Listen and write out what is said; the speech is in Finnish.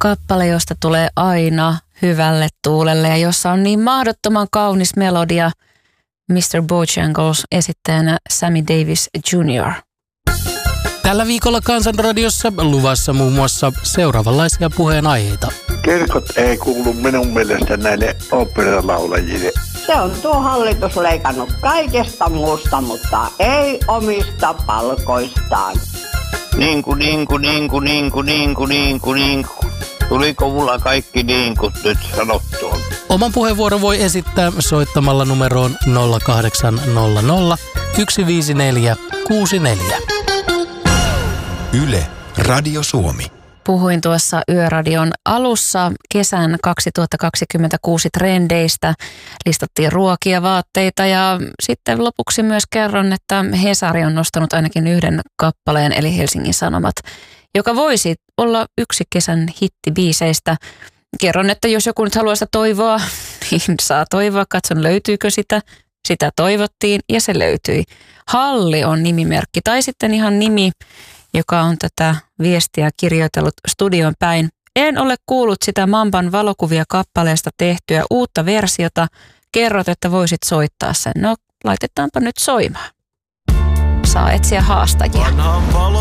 Kappale, josta tulee aina hyvälle tuulelle ja jossa on niin mahdottoman kaunis melodia. Mr. Bojangles esittäjänä Sammy Davis Jr. Tällä viikolla Kansanradiossa luvassa muun muassa seuraavanlaisia puheenaiheita. Kirkot ei kuulu minun mielestä näille oopperalaulajille. Se on tuo hallitus leikannut kaikesta muusta, mutta ei omista palkoistaan. Niinku. Tuliko mulla kaikki niinkut nyt sanottua? Oman puheenvuoron voi esittää soittamalla numeroon 0800 154 64. Yle, Radio Suomi. Puhuin tuossa Yöradion alussa kesän 2026 trendeistä. Listattiin ruokia, vaatteita ja sitten lopuksi myös kerron, että Hesari on nostanut ainakin yhden kappaleen, eli Helsingin Sanomat, joka voisi olla yksi kesän hittibiiseistä. Kerron, että jos joku nyt haluaa sitä toivoa, niin saa toivoa. Katson, löytyykö sitä. Sitä toivottiin ja se löytyi. Halli on nimimerkki tai sitten ihan nimi, joka on tätä viestiä kirjoitellut studion päin. En ole kuullut sitä Mamban valokuvia kappaleesta tehtyä uutta versiota. Kerrot, että voisit soittaa sen. No, laitetaanpa nyt soimaan. Saa etsiä haastajia.